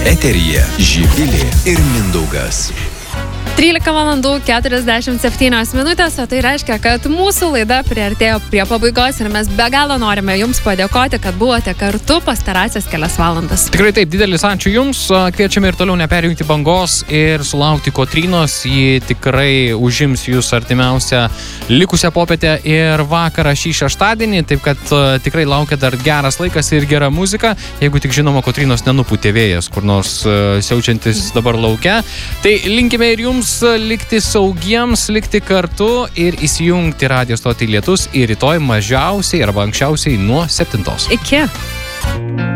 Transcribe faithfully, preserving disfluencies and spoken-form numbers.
Eteryje Živilė ir Mindaugas. trylika valandų keturiasdešimt septynios minutės, o tai reiškia, kad mūsų laida priartėjo prie pabaigos ir mes be galo norime Jums padėkoti, kad buvote kartu pastarąsias kelias valandas. Tikrai taip, didelis ačiū Jums, kviečiame ir toliau neperjungti bangos ir sulaukti Kotrynos, ji tikrai užims Jūs artimiausią likusią popietę ir vakarą šį šeštadienį, taip kad uh, tikrai laukia dar geras laikas ir gera muzika, jeigu tik žinoma Kotrynos nenupūtė vėjas, kur nors uh, siaučiantis dabar lauke. Tai linkime ir Jums likti saugiems, likti kartu ir įsijungti radijo stotį Lietus ir rytoj mažiausiai arba anksčiausiai nuo septintos. Iki.